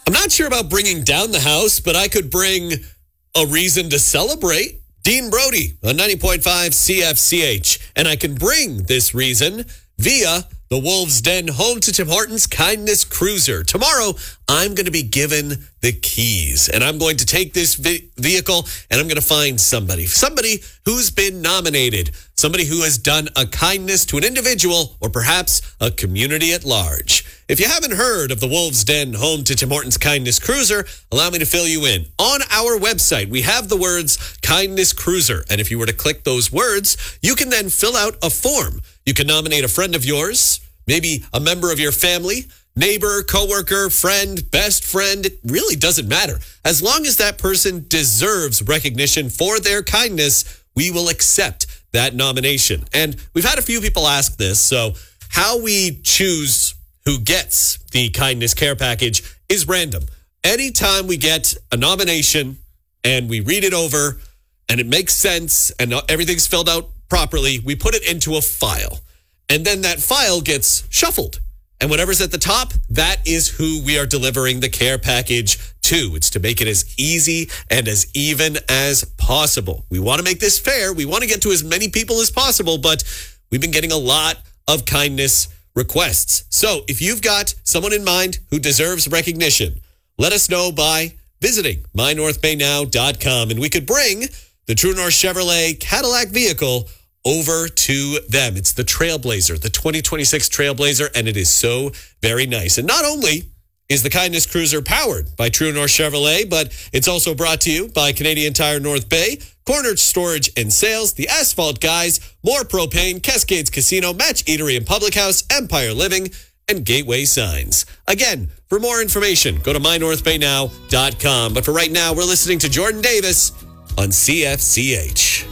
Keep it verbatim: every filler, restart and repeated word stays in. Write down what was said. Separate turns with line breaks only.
I'm not sure about bringing down the house, but I could bring a reason to celebrate. Dean Brody on ninety point five C F C H. And I can bring this reason via the Wolves Den home to Tim Hortons Kindness Cruiser. Tomorrow, I'm going to be given the keys, and I'm going to take this vi- vehicle, and I'm going to find somebody, somebody who's been nominated, somebody who has done a kindness to an individual or perhaps a community at large. If you haven't heard of the Wolves Den home to Tim Hortons Kindness Cruiser, allow me to fill you in. On our website, we have the words Kindness Cruiser, and if you were to click those words, you can then fill out a form. You can nominate a friend of yours, maybe a member of your family, neighbor, coworker, friend, best friend. It really doesn't matter. As long as that person deserves recognition for their kindness, we will accept that nomination. And we've had a few people ask this, so how we choose who gets the Kindness Care Package is random. Anytime we get a nomination and we read it over and it makes sense and everything's filled out properly, we put it into a file. And then that file gets shuffled. And whatever's at the top, that is who we are delivering the care package to. It's to make it as easy and as even as possible. We want to make this fair. We want to get to as many people as possible, but we've been getting a lot of kindness requests. So if you've got someone in mind who deserves recognition, let us know by visiting my north bay now dot com, and we could bring the True North Chevrolet Cadillac vehicle over to them. It's the Trailblazer, the twenty twenty-six Trailblazer, and it is so very nice. And not only is the Kindness Cruiser powered by True North Chevrolet, but it's also brought to you by Canadian Tire North Bay, Corner Storage and Sales, The Asphalt Guys, More Propane, Cascades Casino, Match Eatery and Public House, Empire Living, and Gateway Signs. Again, for more information, go to my north bay now dot com. But for right now, we're listening to Jordan Davis on C F C H.